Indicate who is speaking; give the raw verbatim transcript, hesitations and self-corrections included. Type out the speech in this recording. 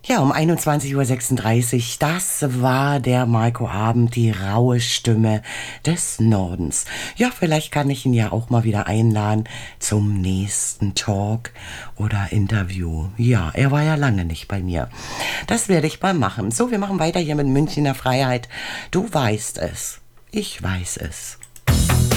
Speaker 1: Ja, um einundzwanzig Uhr sechsunddreißig, das war der Marco Abend, die raue Stimme des Nordens. Ja, vielleicht kann ich ihn ja auch mal wieder einladen zum nächsten Talk oder Interview. Ja, er war ja lange nicht bei mir. Das werde ich mal machen. So, wir machen weiter hier mit Münchner Freiheit. Du weißt es. Ich weiß es.